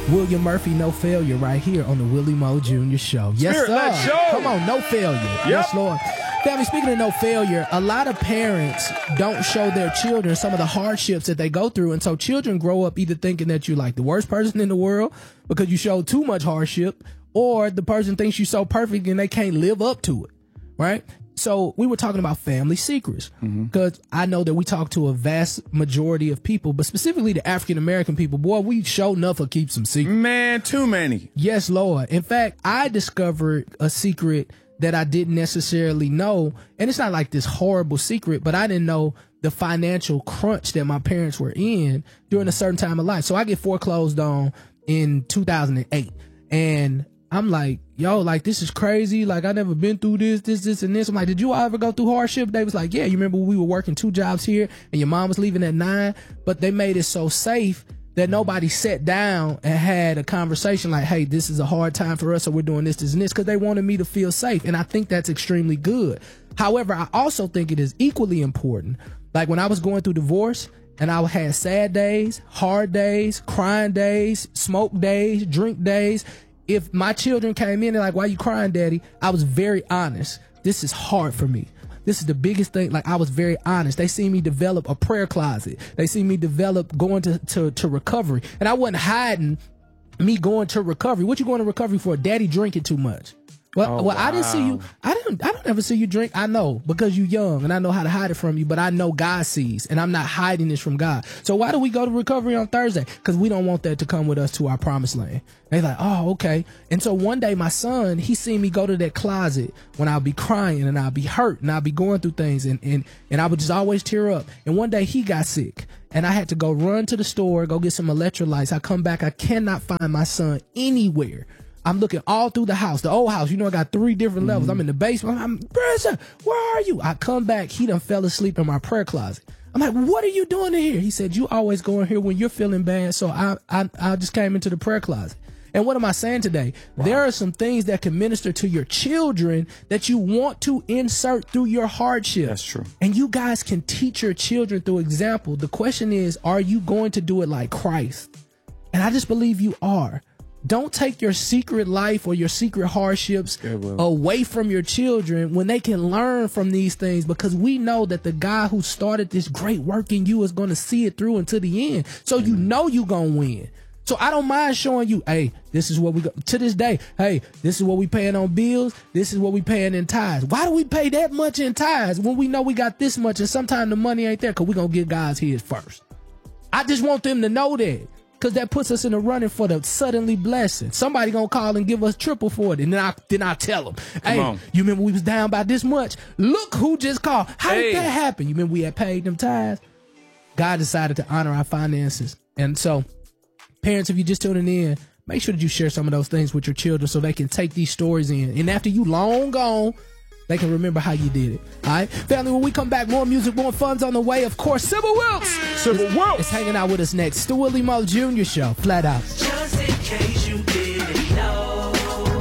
William Murphy, No Failure, right here on the Willie Moe Jr. Show. Yes, Spirit, sir. let's show. Come on, no failure. Yep. Yes, Lord. Family, speaking of no failure, a lot of parents don't show their children some of the hardships that they go through. And so children grow up either thinking that you're like the worst person in the world because you show too much hardship, or the person thinks you're so perfect and they can't live up to it, right? So we were talking about family secrets because I know that we talk to a vast majority of people, but specifically the African-American people. Boy, we show enough of keep some secrets. Man, too many. Yes, Lord. In fact, I discovered a secret that I didn't necessarily know. And it's not like this horrible secret, but I didn't know the financial crunch that my parents were in during a certain time of life. So I get foreclosed on in 2008. And I'm like, yo, like, this is crazy. Like, I never been through this, and this. I'm like, did you ever go through hardship? They was like, yeah, you remember we were working 2 jobs here and your mom was leaving at 9, but they made it so safe that nobody sat down and had a conversation like, hey, this is a hard time for us, so we're doing this, and this, because they wanted me to feel safe. And I think that's extremely good. However, I also think it is equally important. Like when I was going through divorce and I had sad days, hard days, crying days, smoke days, drink days, if my children came in and like, why you crying, Daddy? I was very honest. This is hard for me. This is the biggest thing. Like, I was very honest. They see me develop a prayer closet. They see me develop going to recovery. And I wasn't hiding me going to recovery. What you going to recovery for? Daddy drinking too much. Well, wow. I didn't see you. I don't ever see you drink. I know because you young and I know how to hide it from you, but I know God sees and I'm not hiding this from God. So why do we go to recovery on Thursday? Because we don't want that to come with us to our promised land. They're like, oh, okay. And so one day my son, he seen me go to that closet when I'll be crying and I'll be hurt and I'll be going through things and I would just always tear up. And one day he got sick and I had to go run to the store, go get some electrolytes. I come back. I cannot find my son anywhere. I'm looking all through the house, the old house. You know, I got 3 different levels. I'm in the basement. I'm, Brother, where are you? I come back. He done fell asleep in my prayer closet. I'm like, what are you doing in here? He said, you always go in here when you're feeling bad. So I just came into the prayer closet. And what am I saying today? Wow. There are some things that can minister to your children that you want to insert through your hardship. That's true. And you guys can teach your children through example. The question is, are you going to do it like Christ? And I just believe you are. Don't take your secret life or your secret hardships away from your children when they can learn from these things, because we know that the guy who started this great work in you is going to see it through until the end. So you know you're going to win. So I don't mind showing you, hey, this is what we got to this day. Hey, this is what we paying on bills. This is what we paying in tithes. Why do we pay that much in tithes when we know we got this much and sometimes the money ain't there? Because we're going to give God's his first. I just want them to know that. Because that puts us in the running for the suddenly blessing. Somebody gonna call and give us triple for it. And then I tell them, hey, you remember we was down by this much? Look who just called. How did that happen? You remember we had paid them tithes? God decided to honor our finances. And so, parents, if you're just tuning in, make sure that you share some of those things with your children so they can take these stories in. And after you long gone, they can remember how you did it. All right? Family, when we come back, more music, more fun's on the way. Of course, Sybil Wilkes is hanging out with us next. It's the Willie Moe Jr. Show. Flat out. Just in case you didn't know,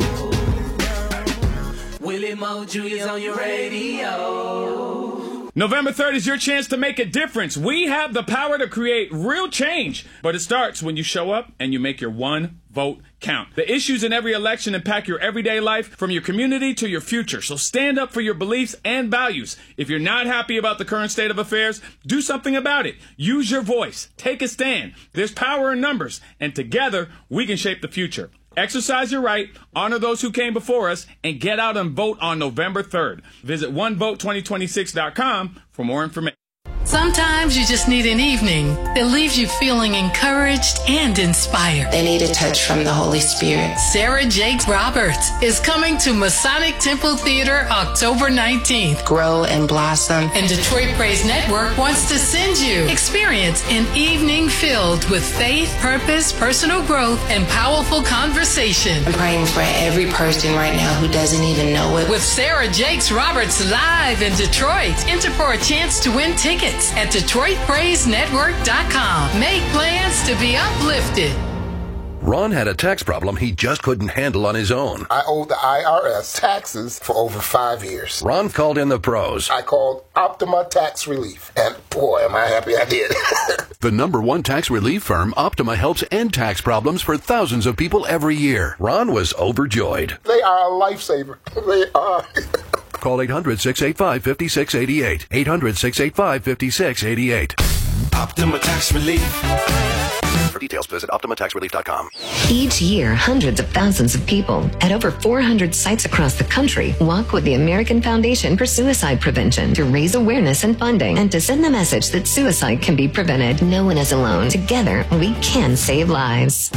Willie Moe Jr. is on your radio. November 3rd is your chance to make a difference. We have the power to create real change, but it starts when you show up and you make your one vote count. The issues in every election impact your everyday life, from your community to your future. So stand up for your beliefs and values. If you're not happy about the current state of affairs, do something about it. Use your voice. Take a stand. There's power in numbers, and together we can shape the future. Exercise your right, honor those who came before us, and get out and vote on November 3rd. Visit onevote2026.com for more information. Sometimes you just need an evening that leaves you feeling encouraged and inspired. They need a touch from the Holy Spirit. Sarah Jakes Roberts is coming to Masonic Temple Theater October 19th. Grow and blossom. And Detroit Praise Network wants to send you. Experience an evening filled with faith, purpose, personal growth, and powerful conversation. I'm praying for every person right now who doesn't even know it. With Sarah Jakes Roberts live in Detroit. Enter for a chance to win tickets at DetroitPraiseNetwork.com. Make plans to be uplifted. Ron had a tax problem he just couldn't handle on his own. I owed the IRS taxes for over 5 years. Ron called in the pros. I called Optima Tax Relief, and boy, am I happy I did. The #1 tax relief firm, Optima, helps end tax problems for thousands of people every year. Ron was overjoyed. They are a lifesaver. They are. Call 800-685-5688. 800-685-5688. Optima Tax Relief. For details, visit OptimaTaxRelief.com. Each year, hundreds of thousands of people at over 400 sites across the country walk with the American Foundation for Suicide Prevention to raise awareness and funding and to send the message that suicide can be prevented. No one is alone. Together, we can save lives.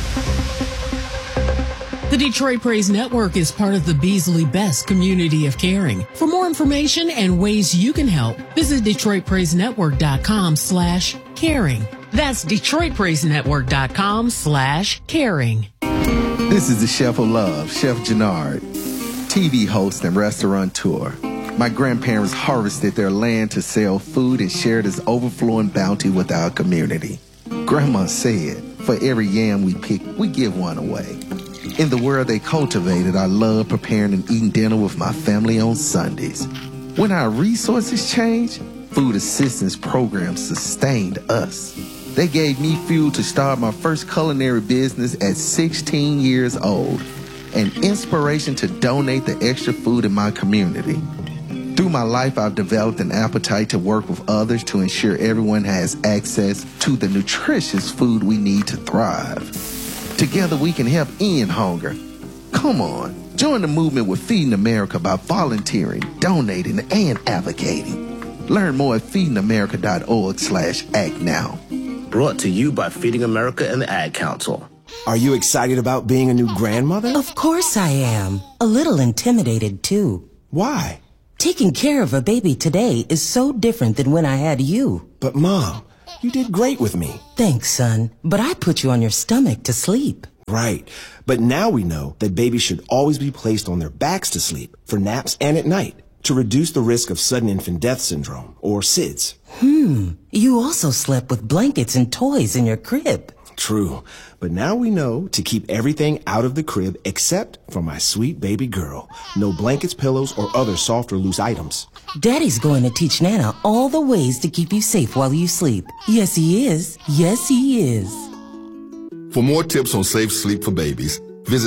The Detroit Praise Network is part of the Beasley Best community of caring. For more information and ways you can help, visit DetroitPraiseNetwork.com/caring. That's DetroitPraiseNetwork.com/caring. This is the Chef of Love, Chef Jannard, TV host and restaurateur. My grandparents harvested their land to sell food and share this overflowing bounty with our community. Grandma said, for every yam we pick, we give one away. In the world they cultivated, I love preparing and eating dinner with my family on Sundays. When our resources changed, food assistance programs sustained us. They gave me fuel to start my first culinary business at 16 years old, and inspiration to donate the extra food in my community. Through my life, I've developed an appetite to work with others to ensure everyone has access to the nutritious food we need to thrive. Together we can help end hunger. Come on, join the movement with Feeding America by volunteering, donating, and advocating. Learn more at feedingamerica.org/act now. Brought to you by Feeding America and the Ad Council. Are you excited about being a new grandmother? Of course I am. A little intimidated, too. Why? Taking care of a baby today is so different than when I had you. But, Mom, you did great with me. Thanks, son. But I put you on your stomach to sleep. Right. But now we know that babies should always be placed on their backs to sleep, for naps and at night, to reduce the risk of sudden infant death syndrome, or SIDS. You also slept with blankets and toys in your crib. True. But now we know to keep everything out of the crib except for my sweet baby girl. No blankets, pillows, or other soft or loose items. Daddy's going to teach Nana all the ways to keep you safe while you sleep. Yes, he is. Yes, he is. For more tips on safe sleep for babies, visit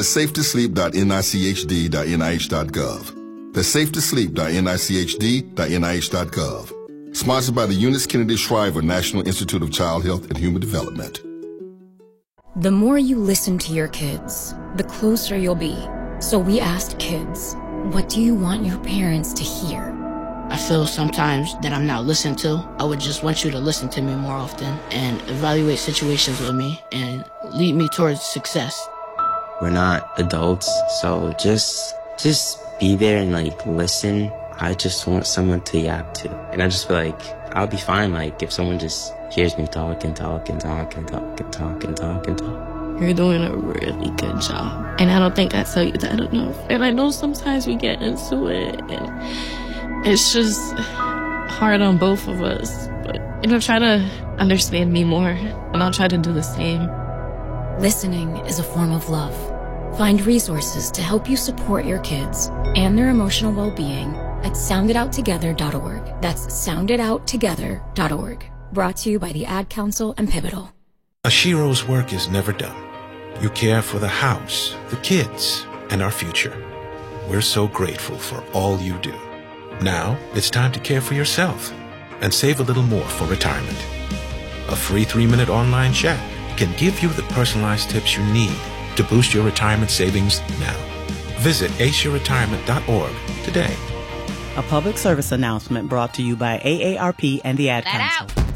safetosleep.nichd.nih.gov. That's safetosleep.nichd.nih.gov. Sponsored by the Eunice Kennedy Shriver National Institute of Child Health and Human Development. The more you listen to your kids, the closer you'll be. So we asked kids, what do you want your parents to hear? I feel sometimes that I'm not listened to. I would just want you to listen to me more often and evaluate situations with me and lead me towards success. We're not adults, so just be there and listen. I just want someone to yap to. And I just feel like I'll be fine if someone just hears me talk and talk and talk and talk and talk and talk and talk. You're doing a really good job. And I don't think I tell you that enough. And I know sometimes we get into it and it's just hard on both of us. But, try to understand me more and I'll try to do the same. Listening is a form of love. Find resources to help you support your kids and their emotional well-being at sounditouttogether.org. That's sounditouttogether.org. Brought to you by the Ad Council and Pivotal. Ashiro's work is never done. You care for the house, the kids, and our future. We're so grateful for all you do. Now it's time to care for yourself and save a little more for retirement. A free 3-minute online chat can give you the personalized tips you need to boost your retirement savings now. Visit aceyourretirement.org today. A public service announcement brought to you by AARP and the Ad Council.